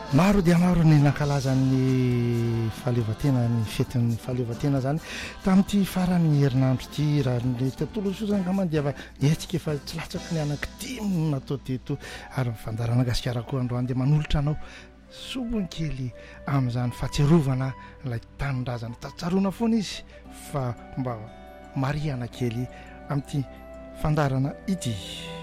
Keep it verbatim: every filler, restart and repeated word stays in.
maro dia maro ny nankalazan'ny fahaleovantena ny fetin'ny fahaleovantena zany tamin'ity faran'ny herinandro ity raha ny tontolo so zany angambany dia etsika efa tsy latsaky ny anankidimy natao teto ary fandarana gasikara koa androany dia manolotra anao sobony kely amin'izany fahatsiarovana ilay tanindrazana tsatsaroana foana izy fa mba mariana kely amin'ity fandarana ity.